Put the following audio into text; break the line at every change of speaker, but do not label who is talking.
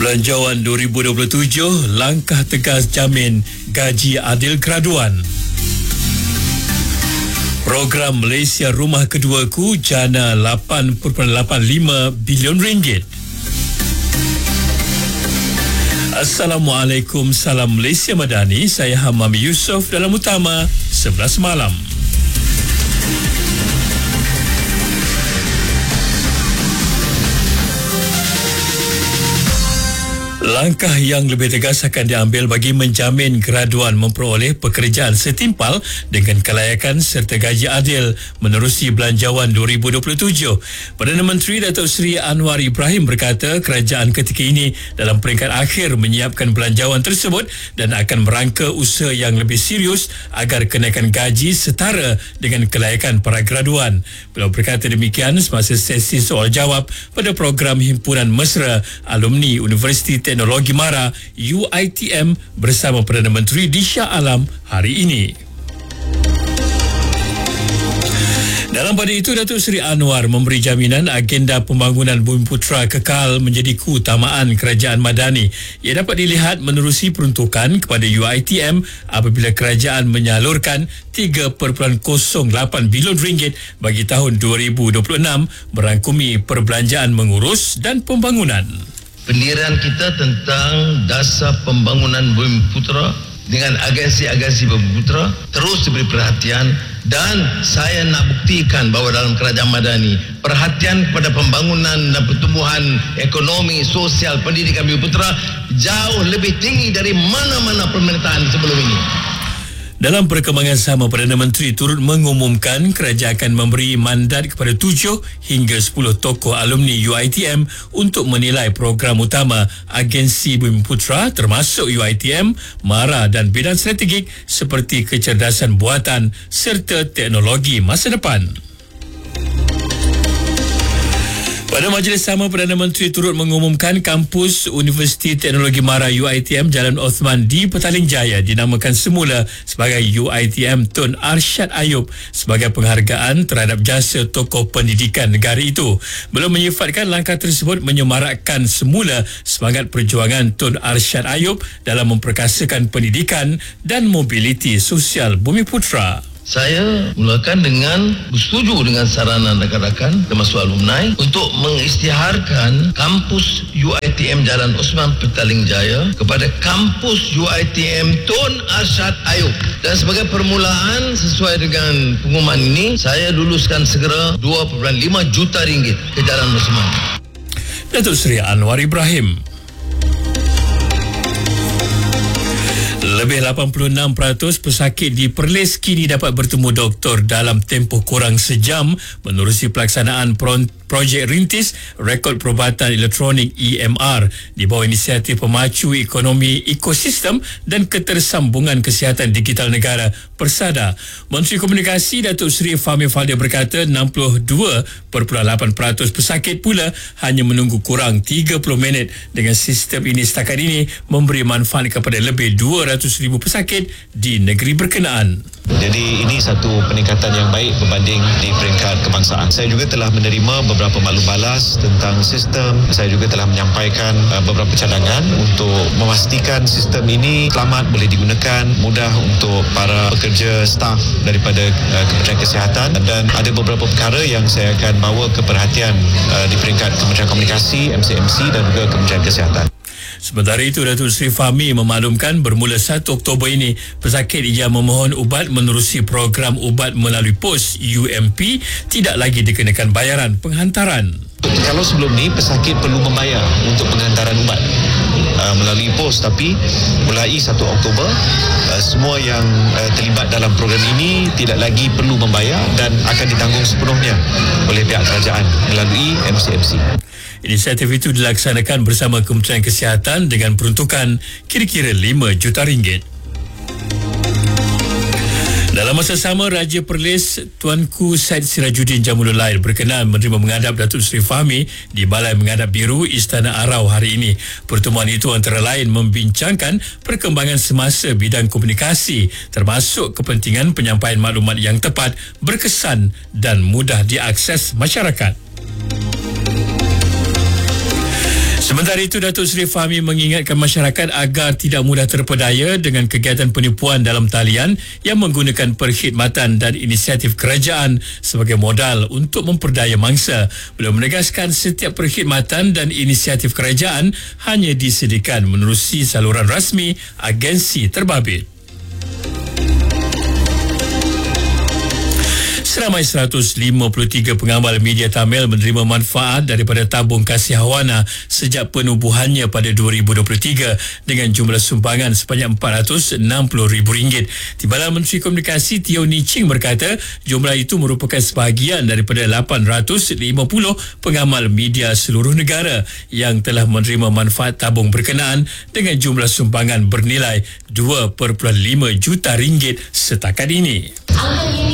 Belanjawan 2027, langkah tegas jamin gaji adil graduan. Program Malaysia Rumah Keduaku jana 8.85 bilion ringgit. Assalamualaikum, salam Malaysia Madani. Saya Hamam Yusof dalam utama 11 malam. Langkah yang lebih tegas akan diambil bagi menjamin graduan memperoleh pekerjaan setimpal dengan kelayakan serta gaji adil menerusi Belanjawan 2027. Perdana Menteri Datuk Seri Anwar Ibrahim berkata kerajaan ketika ini dalam peringkat akhir menyiapkan belanjawan tersebut dan akan merangka usaha yang lebih serius agar kenaikan gaji setara dengan kelayakan para graduan. Beliau berkata demikian semasa sesi soal jawab pada program Himpunan Mesra Alumni Universiti Teknologi Mara UiTM bersama Perdana Menteri di Shah Alam hari ini. Dalam pada itu, Datuk Seri Anwar memberi jaminan agenda pembangunan Bumiputera kekal menjadi keutamaan kerajaan Madani. Ia dapat dilihat menerusi peruntukan kepada UiTM apabila kerajaan menyalurkan 3.08 bilion ringgit bagi tahun 2026 merangkumi perbelanjaan mengurus dan pembangunan.
Pendirian kita tentang dasar pembangunan Bumiputera dengan agensi-agensi Bumiputera terus diberi perhatian, dan saya nak buktikan bahawa dalam kerajaan Madani perhatian kepada pembangunan dan pertumbuhan ekonomi, sosial, pendidikan Bumiputera jauh lebih tinggi dari mana-mana pemerintahan sebelum ini.
Dalam perkembangan sama, Perdana Menteri turut mengumumkan kerajaan akan memberi mandat kepada 7 hingga 10 tokoh alumni UiTM untuk menilai program utama agensi Bumiputera termasuk UiTM, Mara dan bidang strategik seperti kecerdasan buatan serta teknologi masa depan. Pada majlis sama, Perdana Menteri turut mengumumkan kampus Universiti Teknologi Mara UiTM Jalan Osman di Petaling Jaya dinamakan semula sebagai UiTM Tun Arsyad Ayub sebagai penghargaan terhadap jasa tokoh pendidikan negara itu. Belum menyifatkan langkah tersebut menyemarakkan semula semangat perjuangan Tun Arsyad Ayub dalam memperkasakan pendidikan dan mobiliti sosial Bumiputera.
Saya mulakan dengan bersetuju dengan saranan rakan-rakan termasuk alumni untuk mengisytiharkan kampus UiTM Jalan Osman Petaling Jaya kepada kampus UiTM Tun Arsyad Ayub. Dan sebagai permulaan sesuai dengan pengumuman ini, saya luluskan segera 2.5 juta ringgit ke Jalan Osman.
Datuk Seri Anwar Ibrahim. Lebih 86% pesakit di Perlis kini dapat bertemu doktor dalam tempoh kurang sejam menerusi pelaksanaan projek rintis rekod perubatan elektronik EMR di bawah inisiatif pemacu ekonomi ekosistem dan ketersambungan kesihatan digital negara Persada. Menteri Komunikasi Datuk Seri Fahmi Faldir berkata 62.8% pesakit pula hanya menunggu kurang 30 minit. Dengan sistem ini setakat ini memberi manfaat kepada lebih 200,000 pesakit di negeri berkenaan.
Jadi ini satu peningkatan yang baik berbanding di peringkat kebangsaan. Saya juga telah menerima beberapa maklum balas tentang sistem. Saya juga telah menyampaikan beberapa cadangan untuk memastikan sistem ini selamat, boleh digunakan, mudah untuk para pekerja staf daripada Kementerian Kesihatan, dan ada beberapa perkara yang saya akan bawa ke perhatian di peringkat Kementerian Komunikasi, MCMC dan juga Kementerian Kesihatan.
Sementara itu, Datuk Seri Fahmi memaklumkan bermula 1 Oktober ini, pesakit yang memohon ubat menerusi program ubat melalui pos UMP tidak lagi dikenakan bayaran penghantaran.
Kalau sebelum ni pesakit perlu membayar untuk penghantaran ubat melalui pos, tapi mulai 1 Oktober semua yang terlibat dalam program ini tidak lagi perlu membayar dan akan ditanggung sepenuhnya oleh pihak kerajaan melalui MCMC.
Inisiatif itu dilaksanakan bersama Kementerian Kesihatan dengan peruntukan kira-kira 5 juta ringgit. Dalam masa sama, Raja Perlis Tuanku Said Sirajuddin Jamilul Lail berkenan menerima menghadap Datuk Seri Fahmi di Balai Menghadap Biru Istana Arau hari ini. Pertemuan itu antara lain membincangkan perkembangan semasa bidang komunikasi termasuk kepentingan penyampaian maklumat yang tepat, berkesan dan mudah diakses masyarakat. Sementara itu, Datuk Seri Fahmi mengingatkan masyarakat agar tidak mudah terpedaya dengan kegiatan penipuan dalam talian yang menggunakan perkhidmatan dan inisiatif kerajaan sebagai modal untuk memperdaya mangsa. Beliau menegaskan setiap perkhidmatan dan inisiatif kerajaan hanya disediakan menerusi saluran rasmi agensi terbabit. Seramai 153 pengamal media Tamil menerima manfaat daripada tabung Kasih Hawana sejak penubuhannya pada 2023 dengan jumlah sumbangan sebanyak RM460,000. Timbalan Menteri Komunikasi Teo Ni Ching berkata jumlah itu merupakan sebahagian daripada 850 pengamal media seluruh negara yang telah menerima manfaat tabung berkenaan dengan jumlah sumbangan bernilai RM2.5 juta setakat ini.
Angka